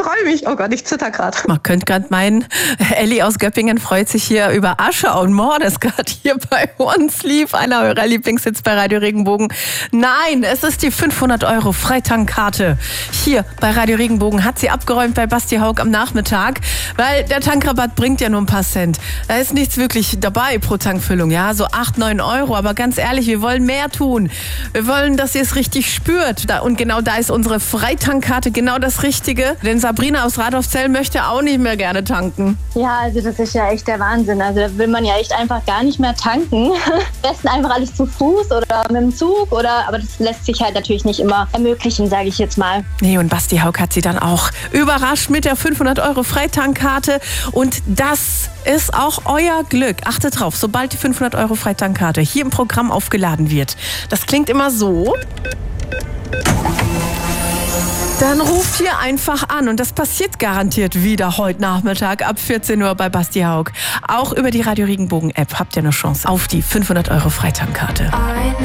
freue mich. Oh Gott, ich zitter gerade. Man könnte gerade meinen, Elli aus Göppingen freut sich hier über Asche und Moor, das gerade hier bei uns lief. Einer eurer Lieblingshits bei Radio Regenbogen. Nein, es ist die 500 € Freitankkarte. Hier bei Radio Regenbogen hat sie abgeräumt bei Basti Haug am Nachmittag, weil der Tankrabatt bringt ja nur ein paar Cent. Da ist nichts wirklich dabei pro Tankfüllung, ja, so 8, 9 €. Aber ganz ehrlich, wir wollen mehr tun. Wir wollen, dass ihr es richtig spürt. Und genau da ist unsere Freitankkarte genau das Richtige. Denn Sabrina aus Radolfzell möchte auch nicht mehr gerne tanken. Ja, also das ist ja echt der Wahnsinn. Also da will man ja echt einfach gar nicht mehr tanken. Am besten einfach alles zu Fuß oder mit dem Zug aber das lässt sich halt natürlich nicht immer ermöglichen, sage ich jetzt mal. Nee, und Basti Haug hat sie dann auch überrascht mit der 500 € Freitankkarte. Und das ist auch euer Glück. Achtet drauf, sobald die 500 € Freitankkarte hier im Programm aufgeladen wird. Das klingt immer so. Dann ruft ihr einfach an und das passiert garantiert wieder heute Nachmittag ab 14 Uhr bei Basti Haug. Auch über die Radio Regenbogen App habt ihr eine Chance auf die 500 € Freitankkarte.